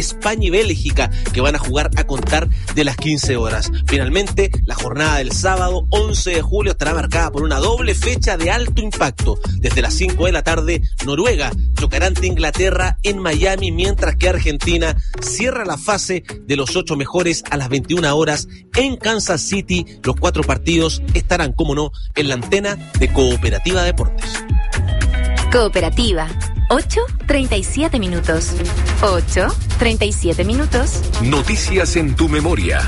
España y Bélgica, que van a jugar a contar de las 15 horas. Finalmente, la jornada del sábado 11 de julio estará marcada por una doble fecha de alto impacto. Desde las 5 de la tarde, Noruega chocará ante Inglaterra en Miami, mientras que Argentina cierra la fase de los 8 mejores a las 21 horas en Kansas City. Los 4 partidos estarán, como no, en la antena de Cooperativa Deportes. Cooperativa, 8:37 minutos. 8:37 minutos. Noticias en tu memoria.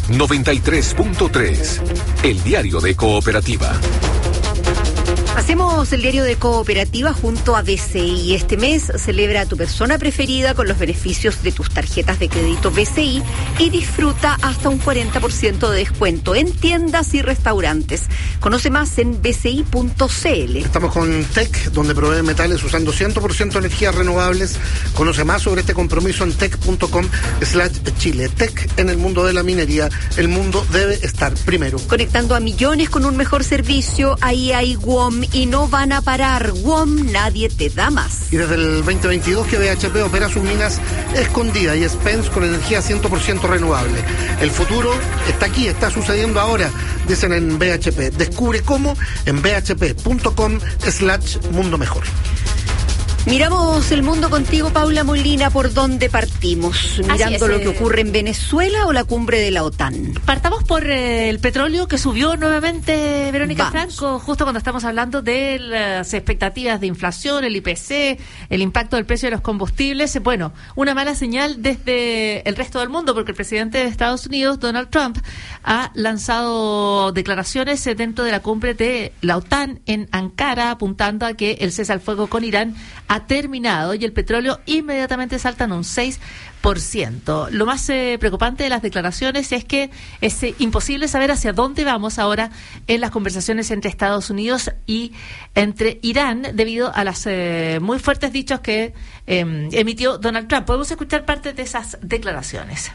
93.3. El diario de Cooperativa. Hacemos el diario de Cooperativa junto a BCI. Este mes celebra a tu persona preferida con los beneficios de tus tarjetas de crédito BCI y disfruta hasta un 40% de descuento en tiendas y restaurantes. Conoce más en bci.cl. Estamos con TEC, donde provee metales usando 100% energías renovables. Conoce más sobre este compromiso en tec.com/Chile. TEC, en el mundo de la minería, el mundo debe estar primero. Conectando a millones con un mejor servicio, ahí hay WOM y no van a parar. WOM, nadie te da más. Y desde el 2022 que BHP opera sus minas escondidas y Spence con energía 100% renovable. El futuro está aquí, está sucediendo ahora, dicen en BHP. Descubre cómo en bhp.com/mundo mejor. Miramos el mundo contigo, Paula Molina. ¿Por dónde partimos? ¿Mirando lo que ocurre en Venezuela o la cumbre de la OTAN? Partamos por el petróleo, que subió nuevamente, Verónica Franco, justo cuando estamos hablando de las expectativas de inflación, el IPC, el impacto del precio de los combustibles. Bueno, una mala señal desde el resto del mundo, porque el presidente de Estados Unidos, Donald Trump, ha lanzado declaraciones dentro de la cumbre de la OTAN en Ankara, apuntando a que el cese al fuego con Irán ha terminado y el petróleo inmediatamente salta en un 6%. Lo más preocupante de las declaraciones es que es imposible saber hacia dónde vamos ahora en las conversaciones entre Estados Unidos y entre Irán, debido a las muy fuertes dichos que emitió Donald Trump. Podemos escuchar parte de esas declaraciones.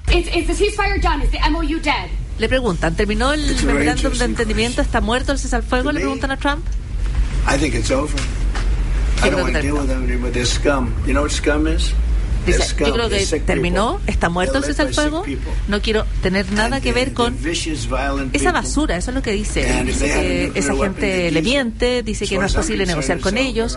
Le preguntan, ¿terminó el memorándum de entendimiento? ¿Está muerto el cese al fuego? Le preguntan a Trump. I don't want to deal with them with this scum. You know what scum is? Dice, yo creo que terminó, está muerto el cese al fuego, no quiero tener nada que ver con esa basura, eso es lo que dice. Dice que esa gente le miente, dice que no es posible negociar con ellos,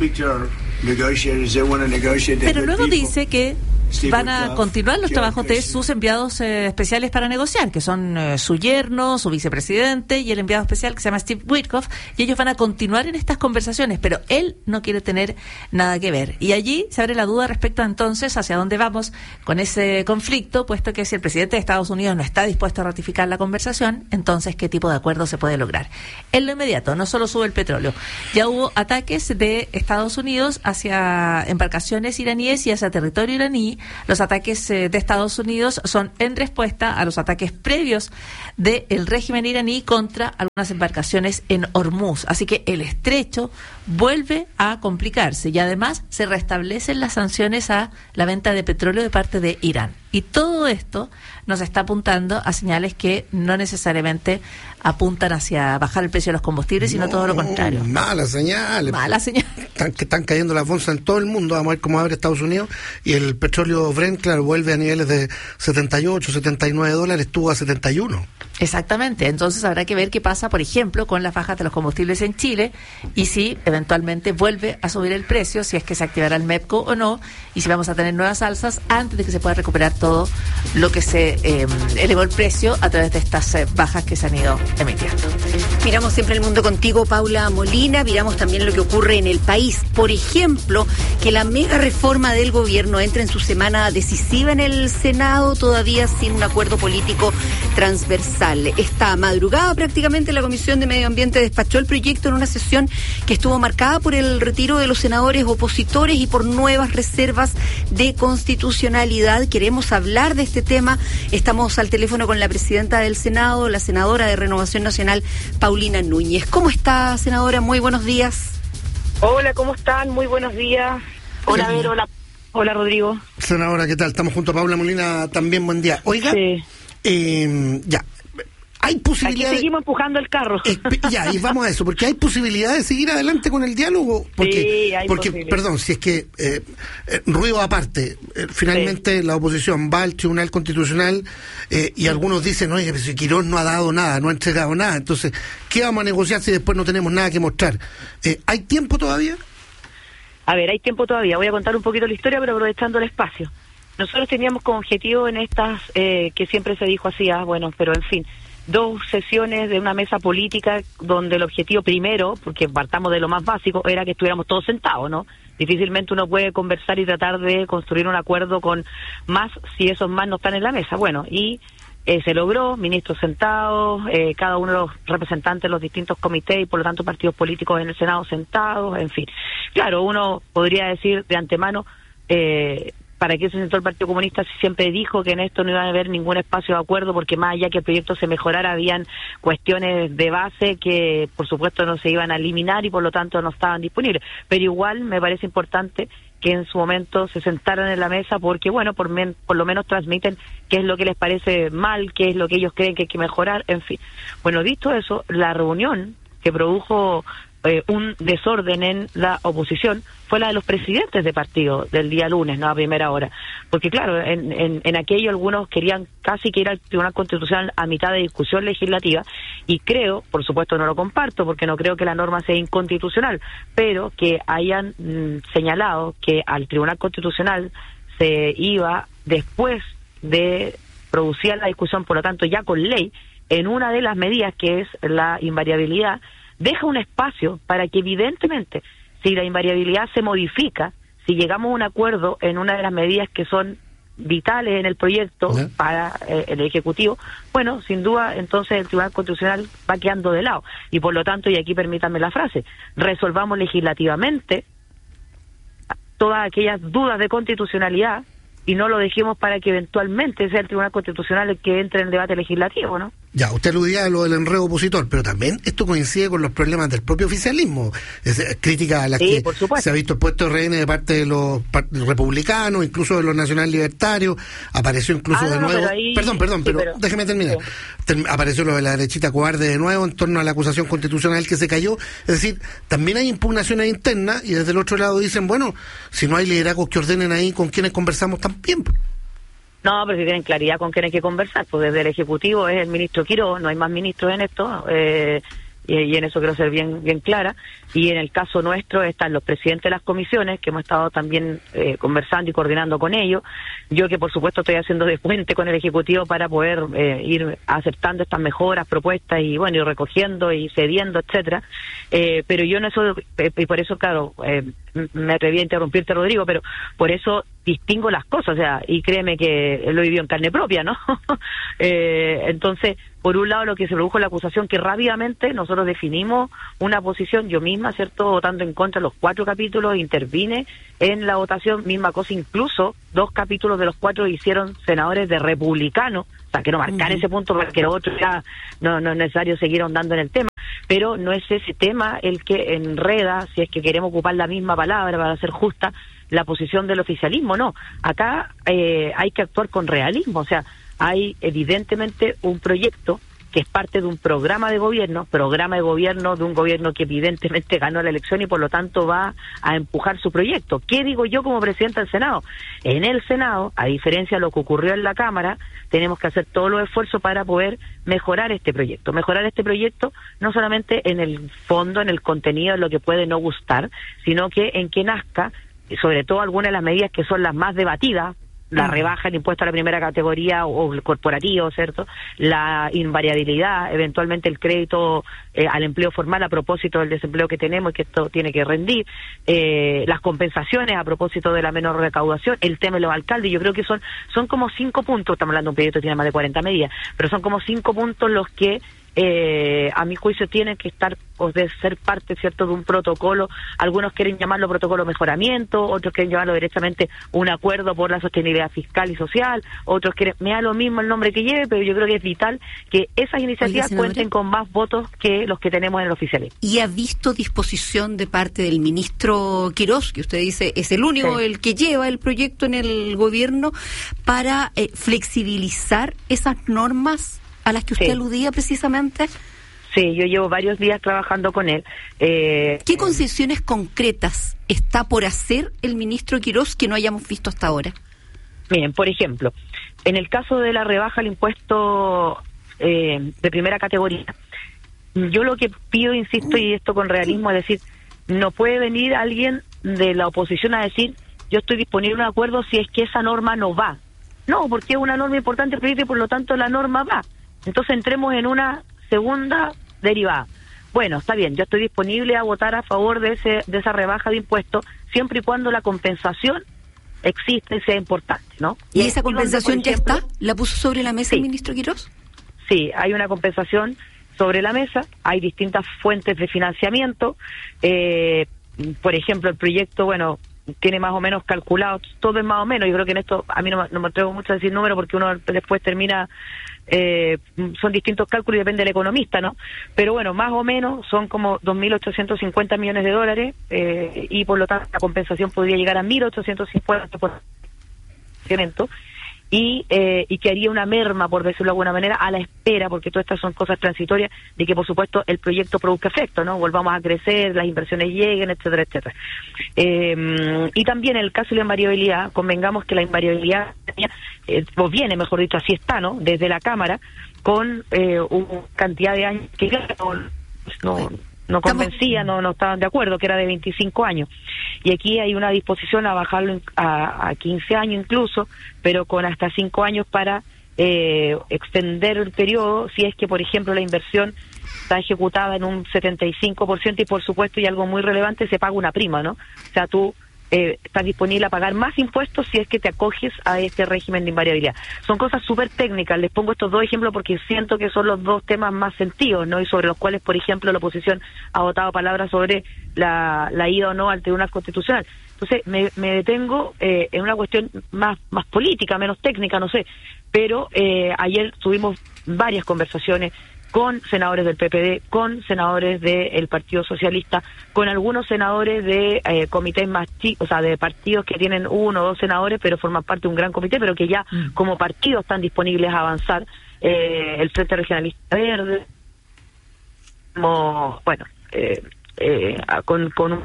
pero luego dice que van a continuar los trabajos de sus enviados especiales para negociar, que son su yerno, su vicepresidente y el enviado especial que se llama Steve Witkoff, y ellos van a continuar en estas conversaciones, pero él no quiere tener nada que ver. Y allí se abre la duda respecto a entonces hacia dónde vamos con ese conflicto, puesto que si el presidente de Estados Unidos no está dispuesto a ratificar la conversación, entonces ¿qué tipo de acuerdo se puede lograr? En lo inmediato, no solo sube el petróleo, ya hubo ataques de Estados Unidos hacia embarcaciones iraníes y hacia territorio iraní. Los ataques de Estados Unidos son en respuesta a los ataques previos del régimen iraní contra algunas embarcaciones en Hormuz. Así que el estrecho vuelve a complicarse y además se restablecen las sanciones a la venta de petróleo de parte de Irán. Y todo esto nos está apuntando a señales que no necesariamente apuntan hacia bajar el precio de los combustibles, sino todo lo contrario. Malas señales. Malas señales. Están cayendo las bolsas en todo el mundo. Vamos a ver cómo abre Estados Unidos. Y el petróleo Brent, claro, vuelve a niveles de $78, $79, estuvo a 71. Exactamente. Entonces habrá que ver qué pasa, por ejemplo, con las bajas de los combustibles en Chile y si eventualmente vuelve a subir el precio, si es que se activará el MEPCO o no, y si vamos a tener nuevas alzas antes de que se pueda recuperar todo lo que se elevó el precio a través de estas bajas que se han ido emitiendo. Miramos siempre el mundo contigo, Paula Molina. Miramos también lo que ocurre en el país. Por ejemplo, que la mega reforma del gobierno entre en su semana decisiva en el Senado, todavía sin un acuerdo político transversal. Esta madrugada prácticamente la Comisión de Medio Ambiente despachó el proyecto en una sesión que estuvo marcada por el retiro de los senadores opositores y por nuevas reservas de constitucionalidad. Queremos hablar de este tema. Estamos al teléfono con la presidenta del Senado, la senadora de Renovación Nacional, Paulina Núñez. ¿Cómo está, senadora? Muy buenos días. Hola, ¿cómo están? Muy buenos días. Hola, Vero. Hola, Rodrigo. Senadora, ¿qué tal? Estamos junto a Paula Molina también. Buen día. Oiga, sí. ya. Hay posibilidad. Aquí seguimos empujando el carro. Y vamos a eso, porque hay posibilidad de seguir adelante con el diálogo. Sí, hay porque perdón, si es que, ruido aparte, finalmente la oposición va al Tribunal Constitucional y algunos dicen, oye, si Quirós no ha dado nada, no ha entregado nada, entonces, ¿qué vamos a negociar si después no tenemos nada que mostrar? ¿Hay tiempo todavía? A ver, hay tiempo todavía. Voy a contar un poquito la historia, pero aprovechando el espacio. Nosotros teníamos como objetivo en estas, que siempre se dijo así, pero en fin, 2 sesiones de una mesa política donde el objetivo primero, porque partamos de lo más básico, era que estuviéramos todos sentados, ¿no? Difícilmente uno puede conversar y tratar de construir un acuerdo con más si esos más no están en la mesa. Bueno, y se logró, ministros sentados, cada uno de los representantes de los distintos comités y por lo tanto partidos políticos en el Senado sentados, en fin. Claro, uno podría decir de antemano, ¿para qué se sentó el Partido Comunista si siempre dijo que en esto no iba a haber ningún espacio de acuerdo? Porque más allá que el proyecto se mejorara, habían cuestiones de base que por supuesto no se iban a eliminar y por lo tanto no estaban disponibles. Pero igual me parece importante que en su momento se sentaran en la mesa porque, bueno, por lo menos transmiten qué es lo que les parece mal, qué es lo que ellos creen que hay que mejorar, en fin. Bueno, visto eso, la reunión que produjo un desorden en la oposición fue la de los presidentes de partido del día lunes, no a primera hora, porque claro, en aquello algunos querían casi que ir al Tribunal Constitucional a mitad de discusión legislativa y creo, por supuesto no lo comparto porque no creo que la norma sea inconstitucional, pero que hayan señalado que al Tribunal Constitucional se iba después de producir la discusión, por lo tanto ya con ley, en una de las medidas que es la invariabilidad, deja un espacio para que evidentemente, si la invariabilidad se modifica, si llegamos a un acuerdo en una de las medidas que son vitales en el proyecto para el Ejecutivo, bueno, sin duda, entonces el Tribunal Constitucional va quedando de lado. Y por lo tanto, y aquí permítanme la frase, resolvamos legislativamente todas aquellas dudas de constitucionalidad y no lo dejemos para que eventualmente sea el Tribunal Constitucional el que entre en el debate legislativo, ¿no? Ya, usted aludía a lo del enredo opositor, pero también esto coincide con los problemas del propio oficialismo. Crítica a las que se ha visto puesto RN de parte de los republicanos, incluso de los nacional libertarios, apareció incluso de nuevo... Pero déjeme terminar. Apareció lo de la derechita cobarde de nuevo en torno a la acusación constitucional que se cayó. Es decir, también hay impugnaciones internas y desde el otro lado dicen, bueno, si no hay liderazgos que ordenen ahí, ¿con quienes conversamos también? No, pero si tienen claridad con quién hay que conversar, pues desde el Ejecutivo es el ministro Quirós, no hay más ministros en esto, y en eso quiero ser bien clara, y en el caso nuestro están los presidentes de las comisiones, que hemos estado también conversando y coordinando con ellos, yo que por supuesto estoy haciendo de puente con el Ejecutivo para poder ir aceptando estas mejoras, propuestas, y bueno, ir recogiendo y cediendo, etcétera, pero yo en eso, y por eso, claro, me atreví a interrumpirte, Rodrigo, pero por eso distingo las cosas, o sea, y créeme que lo he vivido en carne propia, ¿no? Entonces, por un lado, lo que se produjo la acusación, que rápidamente nosotros definimos una posición, yo misma, ¿cierto?, votando en contra de los 4 capítulos, intervine en la votación, misma cosa, incluso 2 capítulos de los 4 hicieron senadores de republicanos, o sea, que no marcar ese punto porque los otros ya no es necesario seguir ahondando en el tema, pero no es ese tema el que enreda, si es que queremos ocupar la misma palabra para ser justa, la posición del oficialismo, no. Acá hay que actuar con realismo, o sea, hay evidentemente un proyecto que es parte de un programa de gobierno de un gobierno que evidentemente ganó la elección y por lo tanto va a empujar su proyecto. ¿Qué digo yo como presidenta del Senado? En el Senado, a diferencia de lo que ocurrió en la Cámara, tenemos que hacer todos los esfuerzos para poder mejorar este proyecto. Mejorar este proyecto no solamente en el fondo, en el contenido, en lo que puede no gustar, sino que en que nazca, sobre todo algunas de las medidas que son las más debatidas, la rebaja del impuesto a la primera categoría o el corporativo, ¿cierto? La invariabilidad, eventualmente el crédito al empleo formal a propósito del desempleo que tenemos y que esto tiene que rendir, las compensaciones a propósito de la menor recaudación, el tema de los alcaldes. Yo creo que son como 5 puntos, estamos hablando de un proyecto que tiene más de 40 medidas, pero son como 5 puntos los que a mi juicio tienen que estar o de ser parte, ¿cierto?, de un protocolo. Algunos quieren llamarlo protocolo mejoramiento, otros quieren llamarlo directamente un acuerdo por la sostenibilidad fiscal y social, otros quieren, me da lo mismo el nombre que lleve, pero yo creo que es vital que esas iniciativas cuenten con más votos que los que tenemos en el oficialismo. ¿Y ha visto disposición de parte del ministro Quirós, que usted dice es el único, el que lleva el proyecto en el gobierno, para flexibilizar esas normas a las que usted Sí. aludía precisamente? Sí, yo llevo varios días trabajando con él. ¿Qué concesiones concretas está por hacer el ministro Quirós que no hayamos visto hasta ahora? Miren, por ejemplo, en el caso de la rebaja al impuesto de primera categoría, yo lo que pido, insisto, y esto con realismo, es decir, no puede venir alguien de la oposición a decir yo estoy disponible a un acuerdo si es que esa norma no va. No, porque es una norma importante el proyecto y por lo tanto la norma va. Entonces entremos en una segunda derivada. Bueno, está bien, yo estoy disponible a votar a favor de esa rebaja de impuestos siempre y cuando la compensación existe y sea importante, ¿no? ¿Y esa compensación ya está? Ejemplo, ¿La puso sobre la mesa Sí. el ministro Quirós? Sí, hay una compensación sobre la mesa, hay distintas fuentes de financiamiento. Por ejemplo, el proyecto, bueno, tiene más o menos calculado, todo es más o menos, yo creo que en esto a mí no me atrevo mucho a decir números porque uno después termina, son distintos cálculos y depende del economista, ¿no? Pero bueno, más o menos son como 2.850 millones de dólares y por lo tanto la compensación podría llegar a 1.850 por evento. Y que haría una merma, por decirlo de alguna manera, a la espera, porque todas estas son cosas transitorias, de que por supuesto el proyecto produzca efecto, ¿no? Volvamos a crecer, las inversiones lleguen, etcétera, etcétera. Y también en el caso de la invariabilidad, convengamos que la invariabilidad viene, mejor dicho, así está, ¿no? Desde la Cámara, con una cantidad de años que no convencía, no estaban de acuerdo, que era de 25 años. Y aquí hay una disposición a bajarlo a 15 años incluso, pero con hasta 5 años para extender el periodo, si es que, por ejemplo, la inversión está ejecutada en un 75% y, por supuesto, y algo muy relevante, se paga una prima, ¿no? O sea, tú estás disponible a pagar más impuestos si es que te acoges a este régimen de invariabilidad. Son cosas súper técnicas, les pongo estos dos ejemplos porque siento que son los dos temas más sentidos, ¿no? Y sobre los cuales, por ejemplo, la oposición ha votado palabras sobre la ida o no al Tribunal Constitucional. Entonces, me detengo en una cuestión más política, menos técnica, no sé, pero ayer tuvimos varias conversaciones con senadores del PPD, con senadores del Partido Socialista, con algunos senadores de comités más chicos, o sea, de partidos que tienen 1 o 2 senadores, pero forman parte de un gran comité, pero que ya como partidos están disponibles a avanzar, el Frente Regionalista Verde, como, bueno, con un...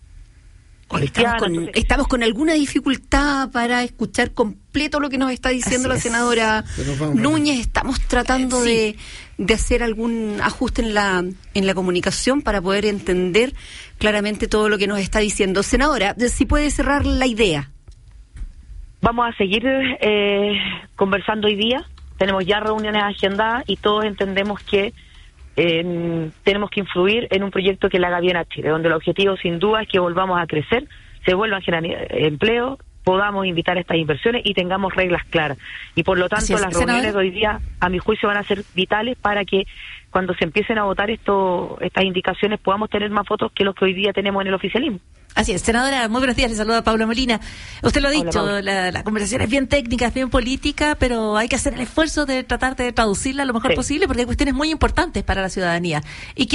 Estamos con alguna dificultad para escuchar completo lo que nos está diciendo la senadora Núñez. Estamos tratando de hacer algún ajuste en la comunicación para poder entender claramente todo lo que nos está diciendo. Senadora, si puede cerrar la idea. Vamos a seguir conversando hoy día. Tenemos ya reuniones agendadas y todos entendemos que tenemos que influir en un proyecto que le haga bien a Chile, donde el objetivo sin duda es que volvamos a crecer, se vuelvan a generar empleo, podamos invitar a estas inversiones y tengamos reglas claras. Y por lo tanto las reuniones de hoy día, a mi juicio, van a ser vitales para que cuando se empiecen a votar estas indicaciones podamos tener más votos que los que hoy día tenemos en el oficialismo. Así es, senadora, muy buenos días, le saluda Paula Molina. Usted lo ha dicho, la conversación es bien técnica, es bien política, pero hay que hacer el esfuerzo de tratar de traducirla lo mejor posible porque hay cuestiones muy importantes para la ciudadanía. Y